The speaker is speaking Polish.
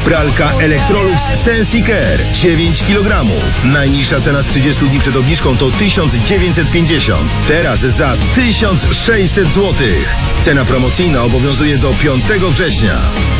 Pralka Electrolux Sensicare 9 kg. Najniższa cena z 30 dni przed obniżką to 1950. Teraz za 1600 zł. Cena promocyjna obowiązuje do 5 września.